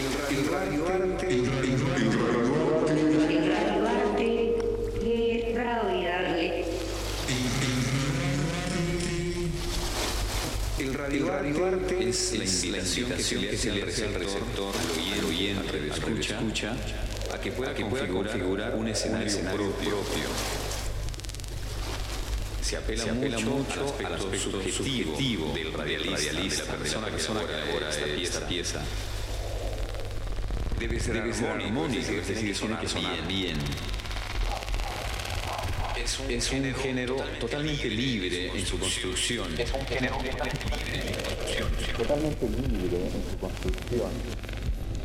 El radioarte. El radioarte. El radioarte es la invitación que se le hace al receptor, al oyente, al escucha, a que pueda configurar un escenario propio. Se apela mucho al aspecto subjetivo del radialista, de la persona que elabora esta pieza. Debe ser armónico, tiene que sonar bien. Es un género totalmente libre en su construcción. totalmente libre en su construcción.